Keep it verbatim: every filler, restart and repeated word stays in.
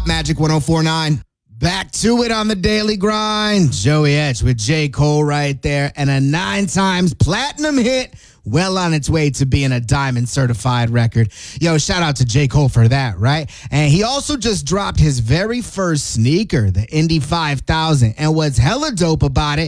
Hot Magic one oh four point nine. Back to it on the Daily Grind. Joey Etch with J. Cole right there, and a nine times platinum hit, well on its way to being a diamond certified record. Yo, shout out to J. Cole for that, right? And he also just dropped his very first sneaker, the Indy five thousand. And what's hella dope about it